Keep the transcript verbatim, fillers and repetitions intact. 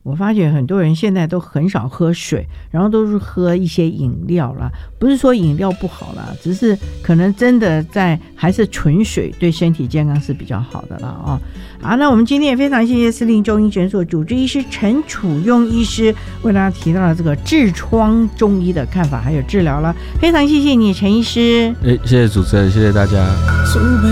我发觉很多人现在都很少喝水，然后都是喝一些饮料啦。不是说饮料不好啦，只是可能真的在还是纯水对身体健康是比较好的啦啊。好，那我们今天也非常谢谢司令中医诊所主治医师陈楚庸医师为大家提到了这个痔疮中医的看法还有治疗了，非常谢谢你陈医师。 哎，谢谢主持人，谢谢大家。